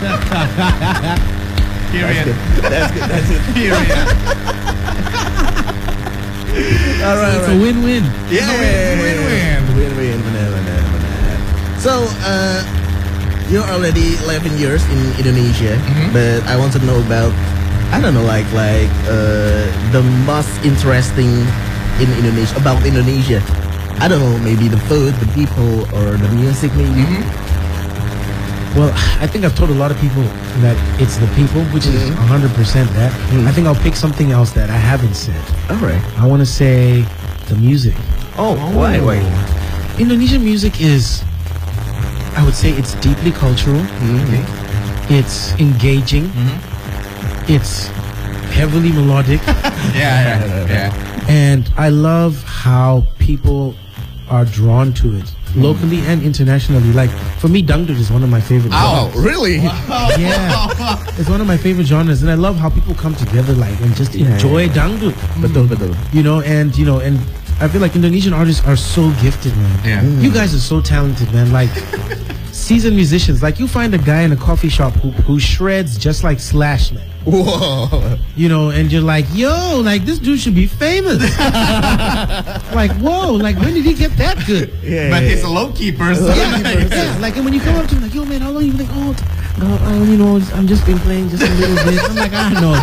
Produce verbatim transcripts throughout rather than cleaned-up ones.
Period. That's good. That's good. Period. All right. It's all right. a win-win. Yeah. Win-win. Win-win. Benar, benar, benar. So, uh, you're already eleven years in Indonesia, Mhm. but I want to know about, I don't know, like like uh, the most interesting in Indonesia about Indonesia. I don't know, maybe the food, the people, or the music, maybe. Mhm. Well, I think I've told a lot of people that it's the people, which is Mhm. one hundred percent that. Mhm. I think I'll pick something else that I haven't said. All right. I want to say the music. Oh, why, why? Indonesian music is, I would say it's deeply cultural. Mhm. It's engaging. Mhm. It's heavily melodic. Yeah, yeah, yeah. And I love how people are drawn to it, locally and internationally. Like, for me, dangdut is one of my favorite Oh, genres. Really? Yeah. It's one of my favorite genres, and I love how people come together, like, and just Yeah, enjoy yeah, dangdut. Betul, betul. You know, and, you know, and I feel like Indonesian artists are so gifted, man. Yeah. You guys are so talented, man. Like, seasoned musicians. Like, you find a guy in a coffee shop who, who shreds just like Slash, man. Whoa. You know, and you're like, yo, like, this dude should be famous. Like, whoa, like, when did he get that good? Yeah. But yeah, he's a yeah. low-key person. Yeah, yeah, like, and when you come up to him, like, yo, man, how long you been? Like, oh, no, um, you know, I'm just been playing just a little bit. I'm like, I know,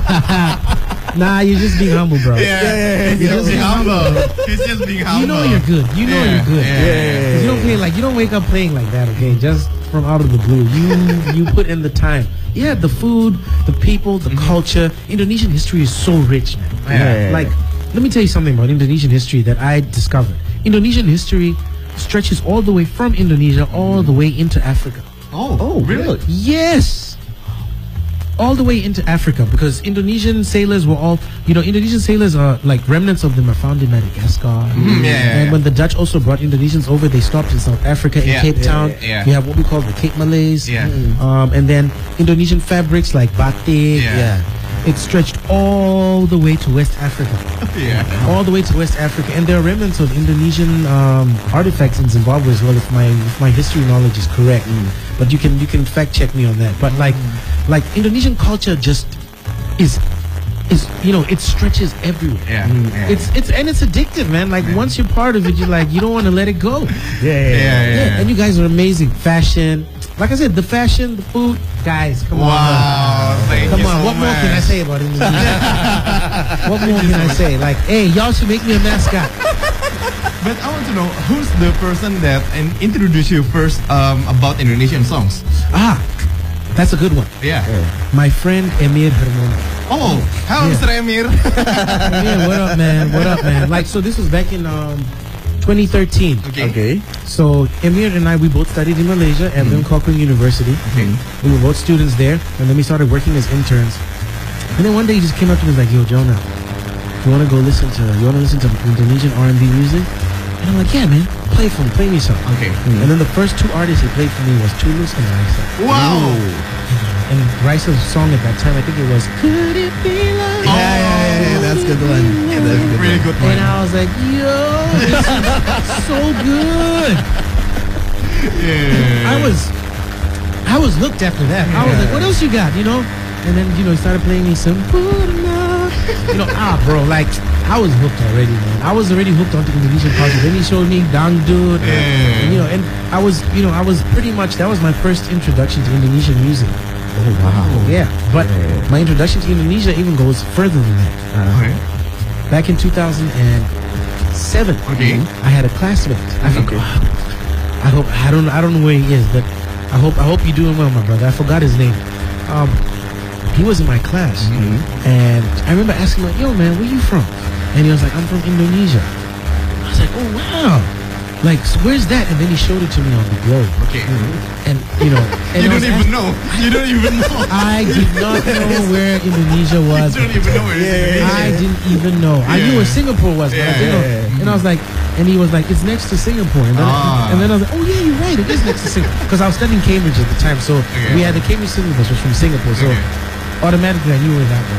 dude. Nah, you're just being humble, bro. Yeah, yeah, yeah. He's just being humble. He's just being humble. You know you're good. You know Yeah, you're good. yeah, yeah, 'Cause you don't play like you don't wake up playing like that, okay? Just from out of the blue. You you put in the time. Yeah, the food, the people, the culture. Indonesian history is so rich, man. Yeah. Yeah. Like, let me tell you something about Indonesian history that I discovered. Indonesian history stretches all the way from Indonesia all the way into Africa. Oh, Oh, really? Yes. All the way into Africa, because Indonesian sailors were all, you know, Indonesian sailors are like remnants of them are found in Madagascar. Mhm, yeah, yeah, and yeah. when the Dutch also brought Indonesians over, they stopped in South Africa, in Yeah, Cape yeah, Town. yeah, yeah. We have what we call the Cape Malays. Yeah. Um, and then Indonesian fabrics like batik. Yeah. It stretched all the way to West Africa. Yeah. All the way to West Africa. And there are remnants of Indonesian um, artifacts in Zimbabwe as well, if my if my history knowledge is correct. But you can you can fact check me on that. But like like Indonesian culture just is is you know, it stretches everywhere. Yeah. yeah. It's it's and it's addictive, man. Like once you're part of it, you're like you don't want to let it go. Yeah, yeah, yeah, yeah. yeah. And you guys are amazing. Fashion, like I said, the fashion, the food, guys. Come on, Wow. Thank come you on. so What more can I much. say about Indonesia? What more can I say? Like, hey, y'all should make me a mascot. But I want to know who's the person that in- introduced you first um, about Indonesian songs. Ah, that's a good one. Yeah. My friend Emir Hermono. Oh, hello, Yeah. Mister Emir. Emir, what up, man? What up, man? Like, so this was back in um, twenty thirteen. Okay. Okay. So Emir and I, we both studied in Malaysia at Lim Kok Kong University. Okay. We were both students there, and then we started working as interns. And then one day he just came up to me and was like, "Yo, Jonah, you want to go listen to you want to listen to Indonesian R and B music?" And I'm like, "Yeah, man, play for me, play me some." Okay. And then the first two artists he played for me was Tulus and Raisa. Wow. And Raisa's song at that time, I think it was "Could It Be Like." Yeah, yeah, yeah, yeah. That's a good one. Yeah, that's a good Really one. good one. And I was like, "Yo, this is so good." Yeah. I was, I was hooked after that. I was like, "What else you got?" You know. And then you know he started playing me some, you know, ah, bro, like I was hooked already, man. I was already hooked onto Indonesian culture. Then he showed me dangdut, Yeah. and, you know, and I was, you know, I was pretty much that was my first introduction to Indonesian music. Oh, wow. Yeah, but Yeah. my introduction to Indonesia even goes further than that. Okay. Back in two thousand seven, Okay. I had a classmate. I forgot. I hope I don't I don't know where he is, but I hope I hope you're doing well, my brother. I forgot his name. Um, he was in my class, and I remember asking him, like, "Yo, man, where you from?" And he was like, "I'm from Indonesia." I was like, "Oh wow, like so where's that?" And then he showed it to me on the globe, Okay. and you know, and You I don't was even asking- know. You don't even know. I did not know where Indonesia was. You don't even know where it is. I didn't even know. I knew where Yeah. Singapore was, but I didn't know. Yeah. And I was like, and he was like, it's next to Singapore. And then, Ah. and then I was like, oh yeah, you're right, it is next to Singapore. Because I was studying Cambridge at the time, so Okay. we had the Cambridge syllabus was from Singapore, so Okay. automatically I knew where that was.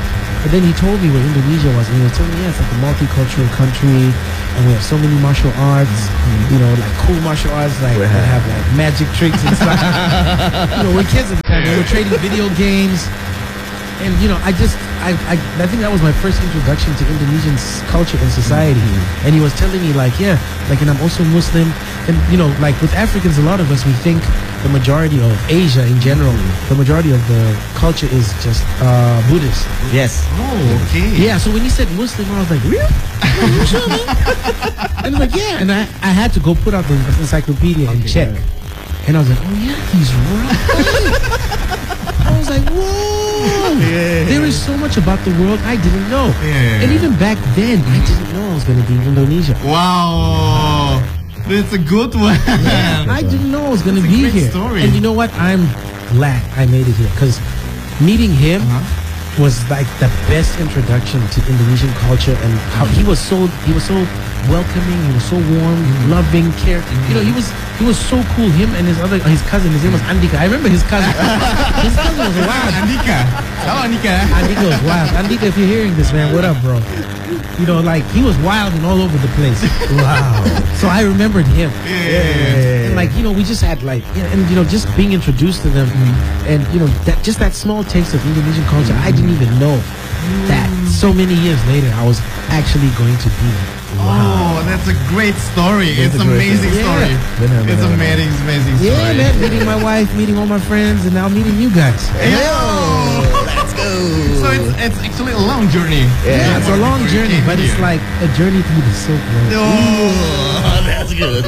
But then he told me where Indonesia was, and he was telling me, yeah, it's like a multicultural country, and we have so many martial arts, you know, like cool martial arts, like We that have- have like magic tricks and stuff. You know, we're kids at the time, we were trading video games, and you know, I just, I, I, I think that was my first introduction to Indonesian s- culture and society. And he was telling me, like, yeah, like, and I'm also Muslim, and you know, like with Africans, a lot of us we think the majority of Asia in general, the majority of the culture is just uh, Buddhist. Yes. Oh, okay. Yeah, so when he said Muslim, I was like, really? Are you sure, man? And he's like, yeah. And I, I had to go put out the encyclopedia and check. And I was like, oh yeah, he's right. I was like, whoa. Yeah. There is so much about the world I didn't know. Yeah. And even back then, I didn't know I was going to be in Indonesia. Wow. That's a good one. I didn't know I was going to That's a be great here. story. And you know what? I'm glad I made it here because meeting him Uh-huh. was like the best introduction to Indonesian culture, and how he was so he was so welcoming, he was so warm, loving, care. You know, he was he was so cool. Him and his other his cousin, his name was Andika. I remember his cousin. His cousin was wild. Andika. Hello, Andika. Andika was wild. Andika, if you're hearing this, man, what up, bro? You know, like he was wild and all over the place. Wow. So I remembered him. Yeah. And like, you know, we just had like, you know, and you know, just being introduced to them, and you know, that just that small taste of Indonesian culture, I didn't even know that so many years later I was actually going to be there. Oh, that's a great story. That's It's a great amazing story. story. Yeah. Benar, It's benar, amazing, amazing story. Yeah, man, meeting my wife, meeting all my friends, and now meeting you guys. Yo! Let's go. So it's it's actually a long journey. Yeah, it's a long Before you journey, came but it's here. like a journey through the Silk Road. Oh. That's good.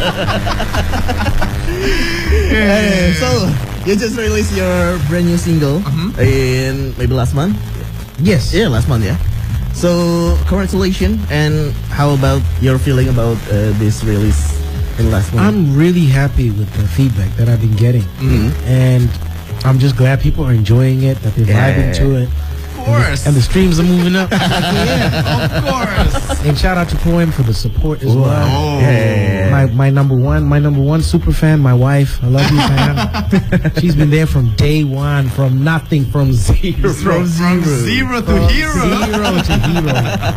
Yeah. So you just released your brand new single in maybe last month. Yes. Yeah, last month. Yeah. So congratulations. And how about your feeling about uh, this release in last month? I'm really happy with the feedback that I've been getting, Mm-hmm. and I'm just glad people are enjoying it, that they're Yeah. vibing to it, Of course. and the streams are moving up. Yeah. Of course. And shout out to Poem for the support as well. Oh. Yeah. My my number one, my number one super fan, my wife. I love you, Pam. She's been there from day one, from nothing, from zero, From, from zero to from hero. zero to hero.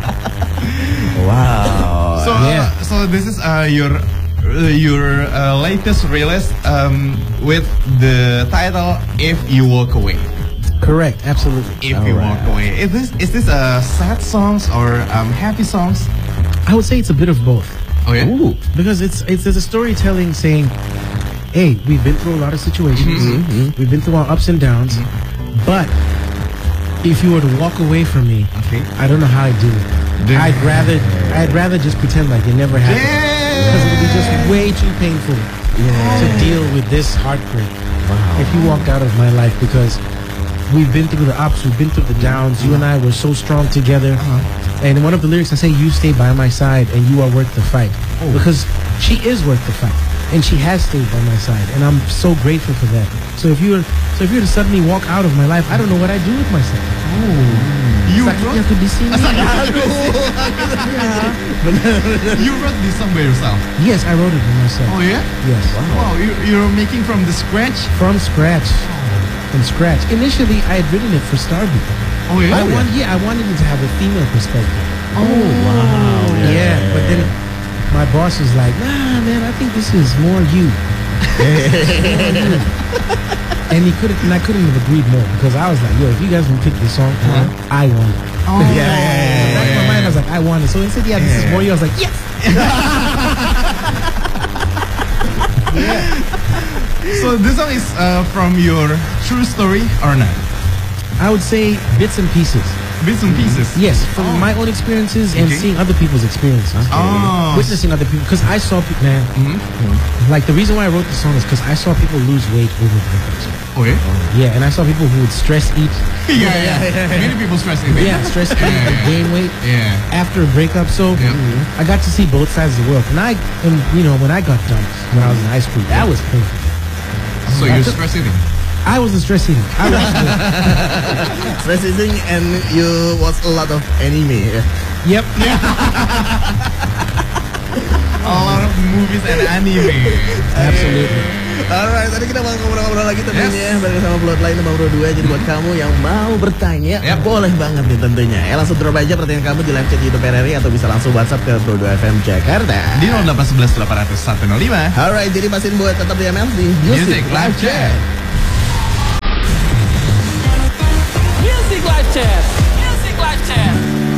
Wow. So, Yeah. uh, so this is uh, your uh, your uh, latest release um, with the title "If You Walk Away." Correct, absolutely. If you Alright. walk away, is this is this uh, sad songs or um, happy songs? I would say it's a bit of both. Oh yeah. Ooh. Because it's it's, it's a storytelling saying, hey, we've been through a lot of situations, we've been through our ups and downs, but if you were to walk away from me, Okay. I don't know how I'd do it. Damn. I'd rather I'd rather just pretend like it never happened, because it would be just way too painful to deal with this heartbreak. If you walked out of my life, because we've been through the ups, we've been through the downs. You and I were so strong together. And in one of the lyrics, I say, "You stay by my side, and you are worth the fight." Because she is worth the fight, and she has stayed by my side, and I'm so grateful for that. So if you were, so if you were to suddenly walk out of my life, I don't know what I'd do with myself. You Sakitnya wrote, tuh di sini. you wrote this song by yourself. Yes, I wrote it for myself. Oh yeah. Yes, Wow. You, you're making from the scratch. from scratch, from scratch. Initially, I had written it for Starbeat. Oh yeah. I want, yeah, I wanted it to have a female perspective. Oh wow. Yeah, but then my boss was like, "Nah, man, I think this is more you." More you. And he couldn't, and I couldn't have agreed more, because I was like, "Yo, if you guys can pick this song, I want it." Oh Yeah, yeah, yeah, In the back of my mind, I was like, "I want it." So he said, "Yeah, this is more you." I was like, "Yes." So this song is uh, from your true story or not? I would say bits and pieces. Bits and pieces. Yes, from my own experiences and Okay. seeing other people's experiences. Oh. Witnessing other people, because I saw people, man. Like the reason why I wrote the song is because I saw people lose weight over breakups. Oh yeah. Yeah, and I saw people who would stress eat. Yeah, yeah. Many people stress it. Yeah, stress eat and gain weight Yeah. after a breakup. So Yeah. I got to see both sides of the world. And I, and you know, when I got dumped when I was in high school, that was painful. So you're stress eating. I was a stress eating. I was. Stress eating, and you watch a lot of anime. Yep. A lot of movies and anime. Absolutely. Alright, tadi kita mau ngobrol-ngobrol lagi tentunya Yes. bareng sama Bloodline nomor dua. Jadi buat kamu yang mau bertanya, Yep. boleh banget nih tentunya. Ya langsung drop aja pertanyaan kamu di live chat YouTube R R I atau bisa langsung WhatsApp ke Pro dua F M Jakarta. Di nol delapan satu satu delapan nol nol satu nol lima. Alright, jadi pastiin buat tetap di M L di Music Live Chat. Music Live Chat.